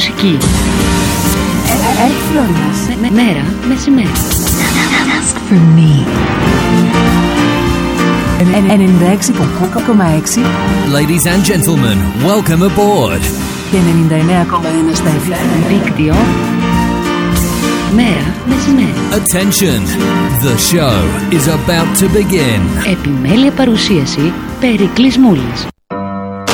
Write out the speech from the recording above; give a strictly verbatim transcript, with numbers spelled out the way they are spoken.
μουσική. Floridas. Μέρα μεσημέρι. Just for me. ενενήντα έξι κόμμα έξι. Ladies and gentlemen, welcome aboard. Και ενενήντα εννέα κόμμα ένα στα εφ εμ. Δίκτυο. Μέρα μεσημέρι. Attention, the show is about to begin. Επιμέλεια παρουσίαση Περικλής Μούλης.